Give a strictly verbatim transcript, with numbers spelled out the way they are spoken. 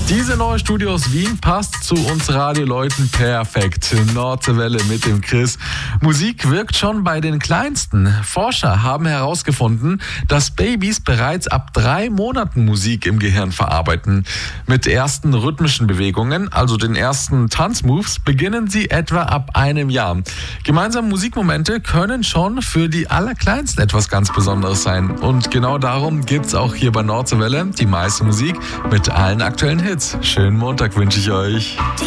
Diese neue Studio aus Wien passt zu uns Radioleuten perfekt. Nordwelle mit dem Chris. Musik wirkt schon bei den Kleinsten. Forscher haben herausgefunden, dass Babys bereits ab drei Monaten Musik im Gehirn verarbeiten. Mit ersten rhythmischen Bewegungen, also den ersten Tanzmoves, beginnen sie etwa ab einem Jahr. Gemeinsame Musikmomente können schon für die Allerkleinsten etwas ganz Besonderes sein. Und genau darum gibt's auch hier bei Nordwelle die meiste Musik mit allen aktuellen Hits. Schönen Montag wünsche ich euch.